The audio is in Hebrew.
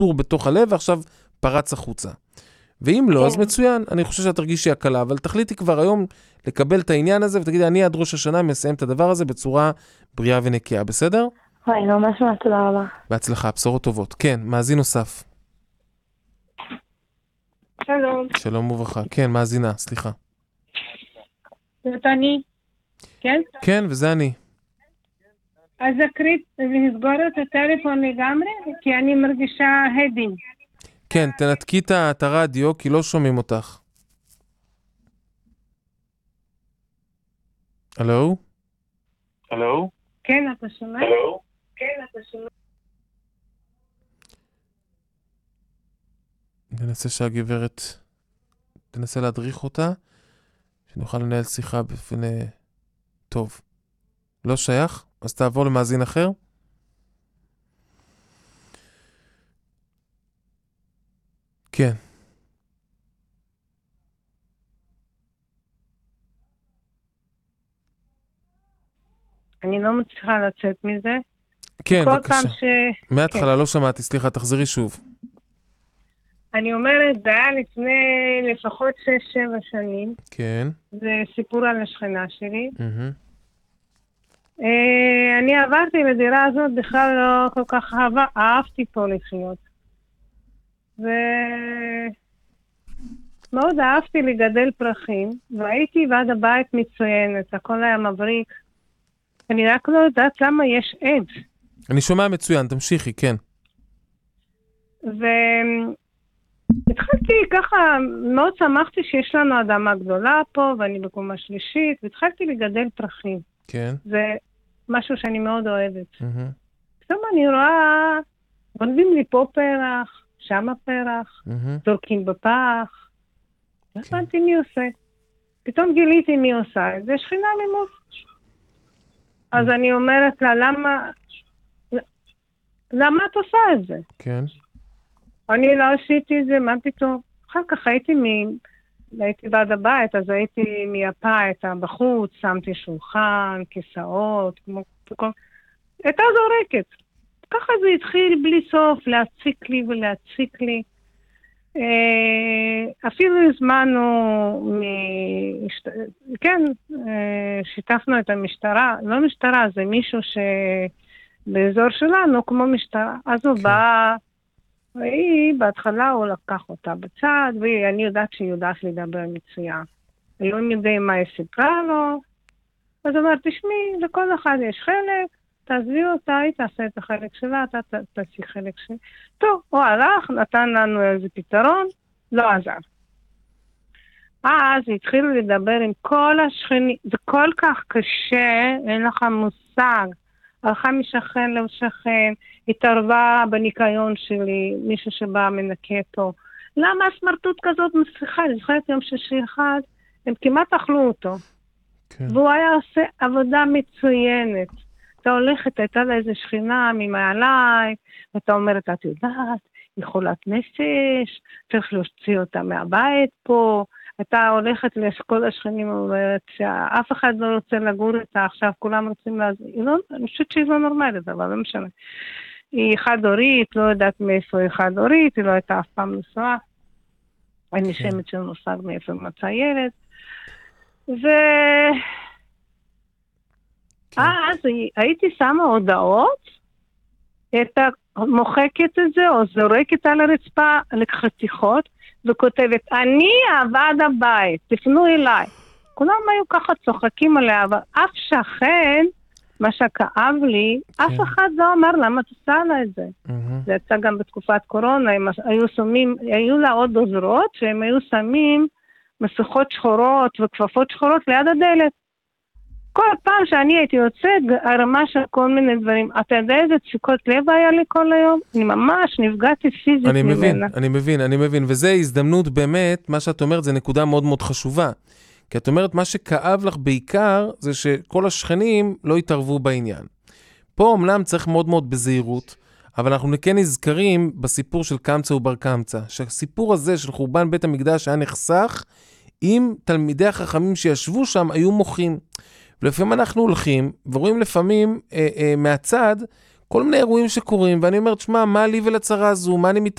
נסתור בתוך הלב, ועכשיו פרץ החוצה. ואם לא, אז מצוין, אני חושב שאת תרגישי הקלה, אבל תחליטי כבר היום לקבל את העניין הזה, ותגידי, אני עד ראש השנה מסיים את הדבר הזה בצורה בריאה ונקייה, בסדר? וואי, ממש תודה רבה. בהצלחה, בשורות טובות. כן, מאזין נוסף. שלום. שלום וברכה. כן, מאזינה, סליחה. זאת אני? כן? כן, וזה אני. אז אקרית לסגור את הטלפון לגמרי, כי אני מרגישה הדים. כן, תנתקי את הרדיו, כי לא שומעים אותך. הלו? הלו? כן, אתה שומע? הלו? כן, אתה שומע? ננסה שהגברת, תנסה להדריך אותה, שנוכל לנהל שיחה בפני טוב. לא שייך? אז תעבור למאזין אחר. כן. אני לא מצליחה לצאת מזה. כן, כל בבקשה. פעם מההתחלה לא שמעתי, סליחה, תחזרי שוב. אני אומרת, זה היה לפני לפחות 6-7 שנים. כן. זה סיפור על השכנה שלי. מהמם. אני עברתי לדירה הזאת, בכלל לא כל כך אהבתי פה לחיות. ומאוד אהבתי לגדל פרחים, והייתי ועד הבית מצוינת, הכל היה מבריק. אני רק לא יודעת למה יש עץ. אני שומע מצוין, תמשיכי, כן. והתחלתי ככה, מאוד שמחתי שיש לנו אדמה גדולה פה, ואני בקומה שלישית, והתחלתי לגדל פרחים. כן. זה משהו שאני מאוד אוהבת. מהמם. פתאום אני רואה, גונבים לי פה פרח, שמה פרח, מהמם. זורקים בפח. לא הבנתי מי עושה. פתאום גיליתי מי עושה את זה, שכינה לימוד. אז אני אומרת לה, למה את עושה את זה? כן. אני לא עשיתי את זה, מה פתאום? אחר כך הייתי בעד הבית, אז הייתי מייפה את בחוץ, שמתי שולחן, כיסאות, כמו כל... הייתה זורקת. ככה זה התחיל בלי סוף, להציק לי ולהציק לי. אפילו הזמנו, כן, שיתפנו את המשטרה, לא משטרה, זה מישהו שבאזור שלנו כמו משטרה. אז הוא בא, בהתחלה הוא לקח אותה בצד, ואני יודעת שהיא יודעת לדבר מצוין. לא יודעים מה היא סיפרה לו, אז הוא אומר, תשמעי, לכל אחד יש חלק, תעזבי אותה, היא תעשה את החלק שלה, אתה תעשי חלק שלה. טוב, הוא הלך, נתן לנו איזה פתרון, לא עזר. אז התחילו לדבר עם כל השכנים, זה כל כך קשה, אין לך מושג. הלכה משכן לשכן, התערבה בניקיון שלי, מישהו שבא מנקה פה. למה הסמרטוט כזאת מצליחה? אני זוכרת יום שישי אחד, הם כמעט אכלו אותו. כן. והוא היה עושה עבודה מצוינת. אתה הולכת, הייתה לה איזה שכינה ממעליי, ואתה אומרת, את יודעת, היא חולת נפש, צריך להוציא אותה מהבית פה, אתה הולכת לכל השכנים, אומרת שאף אחד לא רוצה לגור איתה, עכשיו כולם רוצים להזמין, אני חושבת שהיא לא נורמלית, אבל לא משנה. היא חד-הורית, לא יודעת מאיפה היא חד-הורית, היא לא הייתה אף פעם נשואה, אין לי שמץ של מושג מאיפה מצא ילד, אז הייתי שמה הודעות, הייתה מוחקת את זה, או זורקת על הרצפה לחתיכות, וכותבת, אני עבד הבית, תפנו אליי. כולם היו ככה צוחקים עליה, אבל אף שכן, מה שכאב לי, אף אחד לא אמר למה תעשה לה את זה. זה יצא גם בתקופת קורונה, היו לה עוד עוזרות, שהם היו שמים מסכות שחורות וכפפות שחורות ליד הדלת. כל פעם שאני הייתי יוצאת, הרמה של כל מיני דברים. אתה יודע איזה דפיקות לב היה לי כל היום? אני ממש נפגעתי פיזית ממנה. אני מבין. וזה הזדמנות באמת, מה שאת אומרת, זה נקודה מאוד מאוד חשובה. כי את אומרת, מה שכאב לך בעיקר, זה שכל השכנים לא יתערבו בעניין. פה אמנם צריך מאוד מאוד בזהירות, אבל אנחנו כן נזכרים בסיפור של קמצא ובר קמצא, שהסיפור הזה של חורבן בית המקדש היה נחסך, אם תלמידי החכמים שישבו שם היו מוחים. ולפעמים אנחנו הולכים, ורואים לפעמים מהצד, כל מיני אירועים שקורים, ואני אומר, תשמע, מה לי ולצרה הזו, מה אני